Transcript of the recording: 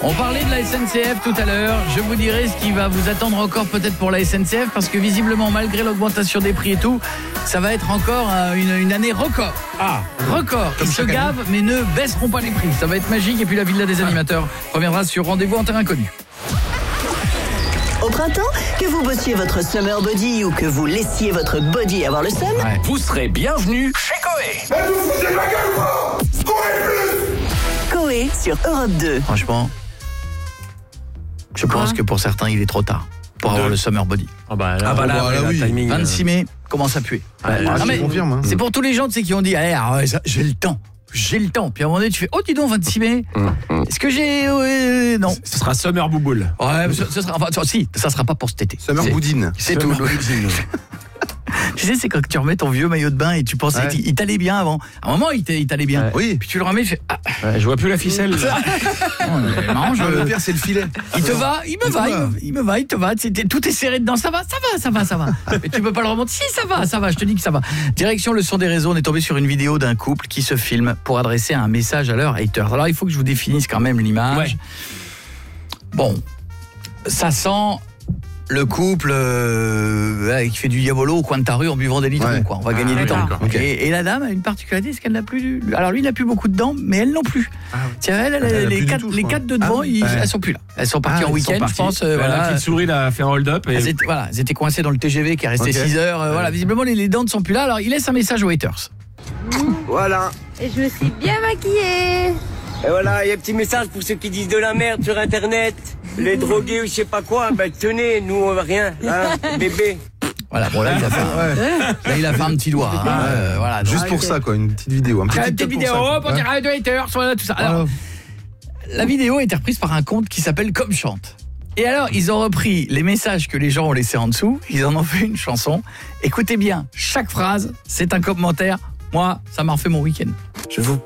On parlait de la SNCF tout à l'heure. Je vous dirai ce qui va vous attendre encore peut-être pour la SNCF, parce que visiblement, malgré l'augmentation des prix et tout, ça va être encore une année record. Record. Ils se gavent, mais ne baisseront pas les prix. Ça va être magique. Et puis la villa des animateurs reviendra sur Rendez-vous en terrain inconnu. Au printemps, que vous bossiez votre summer body ou que vous laissiez votre body avoir le seum, Vous serez bienvenus chez Coé. Mais vous foutez de ma gueule ou quoi? Coé sur Europe 2. Franchement, je pense que pour certains, il est trop tard pour avoir le summer body. Le timing. 26 mai, commence à puer. Non, mais confirme. c'est pour tous les gens, tu sais, qui ont dit j'ai le temps. Puis à un moment donné, tu fais dis donc 26 mai. Est-ce que j'ai non. Ce sera Summer Bouboule. Ouais, ce sera ça sera pas pour cet été. Summer Boudine. C'est tout. Tu sais, c'est quand tu remets ton vieux maillot de bain et tu pensais qu'il t'allait bien avant. À un moment, il t'allait bien. Oui. Puis tu le remets, tu fais Je vois plus la ficelle. Le pire, c'est le filet. il te va, il te va. Tout est serré dedans. Ça va. Mais tu peux pas le remonter. Si, ça va. Je te dis que ça va. Direction le son des réseaux. On est tombé sur une vidéo d'un couple qui se filme pour adresser un message à leurs haters. Alors, il faut que je vous définisse quand même l'image. Ouais. Bon, ça sent le couple qui fait du diabolo au coin de ta rue en buvant des litrons, quoi. On va gagner du temps. Et la dame a une particularité, c'est qu'elle n'a plus... Alors lui, il n'a plus beaucoup de dents, mais elle non plus. Tiens, les quatre de devant, elles sont plus là. Elles sont parties en week-end, je pense. La petite souris a fait un hold-up. Et... Elles étaient coincées dans le TGV qui est resté 6 heures. Visiblement, les dents ne sont plus là. Alors, il laisse un message aux haters. Voilà. Et je me suis bien maquillée. Et voilà, il y a un petit message pour ceux qui disent de la merde sur Internet. Les drogués ou je sais pas quoi, tenez, nous on va rien, bébé. Voilà, bon là il a fait un petit doigt. Voilà, Juste pour ça, quoi, une petite vidéo. Une petite vidéo pour dire de haters, voilà, tout ça. Alors, la vidéo a été reprise par un compte qui s'appelle Comme Chante. Et alors, ils ont repris les messages que les gens ont laissés en dessous, ils en ont fait une chanson. Écoutez bien, chaque phrase, c'est un commentaire. Moi, ça m'a refait mon week-end. Je vous